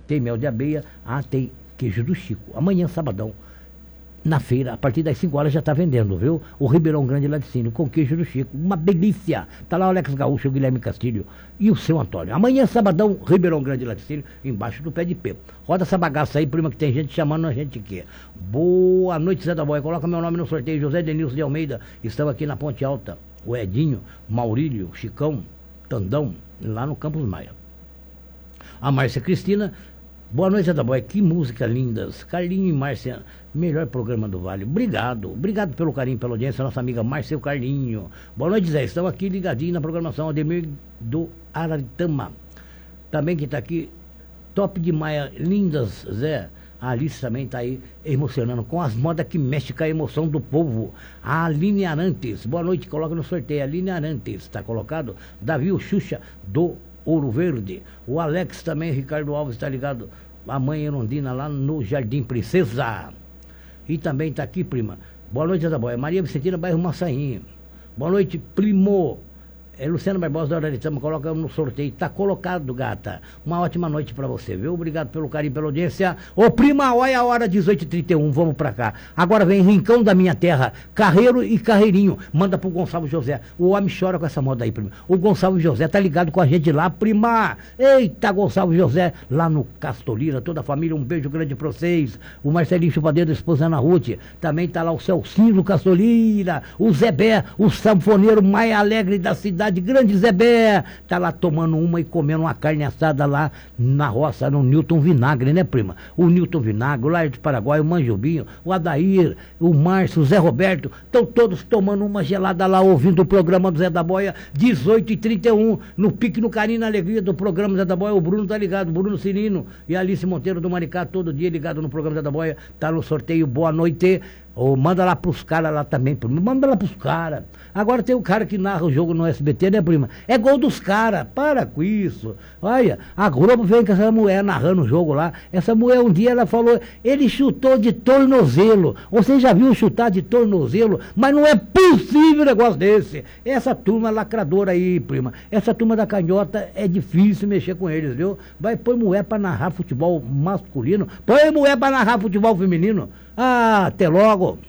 tem mel de abelha, tem queijo do Chico. Amanhã, sabadão, na feira, a partir das 5 horas já está vendendo, viu? O Ribeirão Grande Laticínio, com queijo do Chico. Uma delícia! Tá lá o Alex Gaúcho, o Guilherme Castilho e o seu Antônio. Amanhã, sabadão, Ribeirão Grande Laticínio, embaixo do pé de pé. Roda essa bagaça aí, prima, que tem gente chamando a gente aqui. Boa noite, Zé da Boia. Coloca meu nome no sorteio. José Denilson de Almeida. Estamos aqui na Ponte Alta. O Edinho, Maurílio, Chicão, Tandão, lá no Campos Maia. A Márcia Cristina. Boa noite, Zé da Boia. Que música lindas. Carlinho e Márcia, melhor programa do Vale. Obrigado pelo carinho, pela audiência, nossa amiga Márcia e o Carlinho. Boa noite, Zé. Estamos aqui ligadinhos na programação. Ademir do Araritama. Também que está aqui, Top de Maia, lindas, Zé. A Alice também está aí emocionando com as modas que mexem com a emoção do povo. A Aline Arantes. Boa noite, coloca no sorteio. Aline Arantes, está colocado. Davi o Xuxa do Ouro Verde. O Alex também, Ricardo Alves, está ligado. A mãe Erundina lá no Jardim Princesa. E também está aqui, prima. Boa noite, Zé da Boia. Maria Vicentina, bairro Massainha. Boa noite, primo. Luciano Barbosa da Araritama, coloca no sorteio. Está colocado, gata. Uma ótima noite para você, viu? Obrigado pelo carinho, pela audiência. Ô, prima, olha a hora, 18h31. Vamos para cá. Agora vem Rincão da Minha Terra, Carreiro e Carreirinho. Manda pro Gonçalo José. O homem chora com essa moda aí, prima. O Gonçalo José tá ligado com a gente lá, prima. Eita, Gonçalo José, lá no Castolira, toda a família, um beijo grande pra vocês. O Marcelinho Chupadeiro, esposa Ana Ruth. Também tá lá o Celcinho do Castolira. O Zebé, o sanfoneiro mais alegre da cidade. Grande Zebé, tá lá tomando uma e comendo uma carne assada lá na roça, no Newton Vinagre, né, prima? O Newton Vinagre, o Lair de Paraguai, o Manjubinho, o Adair, o Márcio, o Zé Roberto, estão todos tomando uma gelada lá, ouvindo o programa do Zé da Boia, 18h31, no pique, no carinho, na alegria do programa Zé da Boia. O Bruno tá ligado, Bruno Cirino e Alice Monteiro do Maricá, todo dia ligado no programa Zé da Boia, tá no sorteio. Boa noite. Ou manda lá pros caras lá também, prima. Manda lá pros caras. Agora tem o cara que narra o jogo no SBT, né, prima? É gol dos caras. Para com isso. Olha, a Globo vem com essa mulher narrando o jogo lá. Essa mulher um dia ela falou, ele chutou de tornozelo. Você já viu chutar de tornozelo? Mas não é possível um negócio desse. Essa turma lacradora aí, prima. Essa turma da canhota é difícil mexer com eles, viu? Vai pôr mulher pra narrar futebol masculino. Põe mulher pra narrar futebol feminino. Até logo.